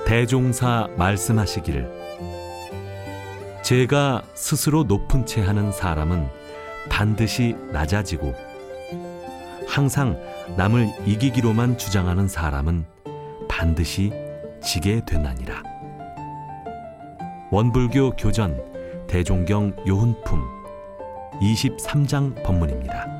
대종사 말씀하시기를 제가 스스로 높은 채 하는 사람은 반드시 낮아지고 항상 남을 이기기로만 주장하는 사람은 반드시 지게 되나니라. 원불교 교전 대종경 요훈품 23장 법문입니다.